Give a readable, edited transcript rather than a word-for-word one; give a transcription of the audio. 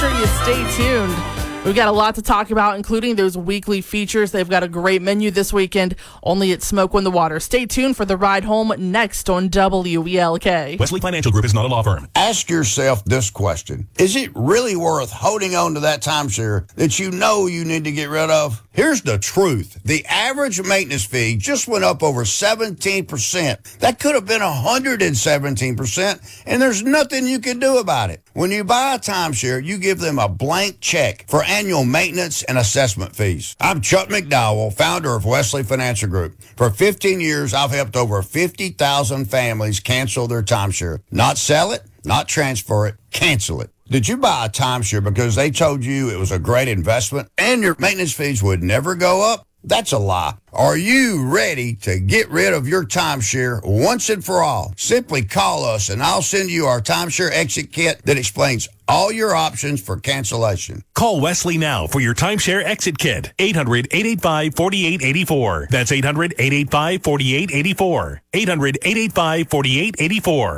sure you stay tuned. We've got a lot to talk about, including those weekly features. They've got a great menu this weekend, only at Smoke on the Water. Stay tuned for the ride home next on WELK. Wesley Financial Group is not a law firm. Ask yourself this question. Is it really worth holding on to that timeshare that you know you need to get rid of? Here's the truth. The average maintenance fee just went up over 17%. That could have been 117%, and there's nothing you can do about it. When you buy a timeshare, you give them a blank check for annual maintenance and assessment fees. I'm Chuck McDowell, founder of Wesley Financial Group. For 15 years, I've helped over 50,000 families cancel their timeshare. Not sell it, not transfer it, cancel it. Did you buy a timeshare because they told you it was a great investment and your maintenance fees would never go up? That's a lie. Are you ready to get rid of your timeshare once and for all? Simply call us and I'll send you our timeshare exit kit that explains all your options for cancellation. Call Wesley now for your timeshare exit kit. 800-885-4884. That's 800-885-4884. 800-885-4884.